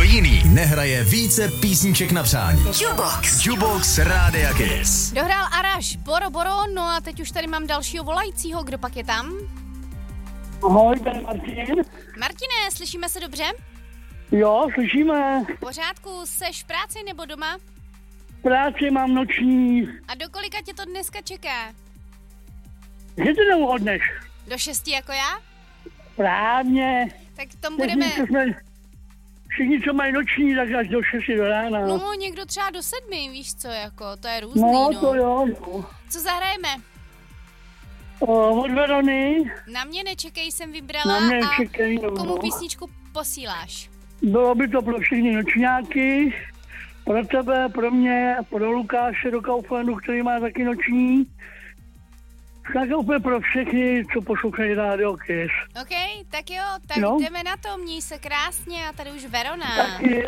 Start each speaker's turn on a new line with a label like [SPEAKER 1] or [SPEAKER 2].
[SPEAKER 1] jiný nehraje více písniček na přání. Jukebox Rádia Kiss.
[SPEAKER 2] Dohrál Araš, Boro, no a teď už tady mám dalšího volajícího, kdo pak je tam?
[SPEAKER 3] Ahoj, to je Martin.
[SPEAKER 2] Martine, slyšíme se dobře?
[SPEAKER 3] Jo, slyšíme.
[SPEAKER 2] V pořádku, seš v práci nebo doma?
[SPEAKER 3] Práci mám noční.
[SPEAKER 2] A do kolika tě to dneska čeká?
[SPEAKER 3] Že ty neuhodneš?
[SPEAKER 2] Do 6 jako já?
[SPEAKER 3] Právně.
[SPEAKER 2] Tak tom budeme...
[SPEAKER 3] Všichni, co mají noční, tak až do 6 do rána.
[SPEAKER 2] No, někdo třeba do 7, víš co, jako, to je různý,
[SPEAKER 3] no. To jo, no.
[SPEAKER 2] Co zahrajeme?
[SPEAKER 3] Od Verony.
[SPEAKER 2] Na mě nečekej, jsem vybrala.
[SPEAKER 3] Na mě nečekej,
[SPEAKER 2] a komu písničku posíláš?
[SPEAKER 3] Bylo by to pro všechny nočňáky, pro tebe, pro mě, pro Lukáše do Kauflandu, který má taky noční. Tak úplně pro všechny, co poslouchají Rádio Kiss.
[SPEAKER 2] OK, tak jo, tak jdeme na to, měj se krásně a tady už Verona.
[SPEAKER 3] Taky.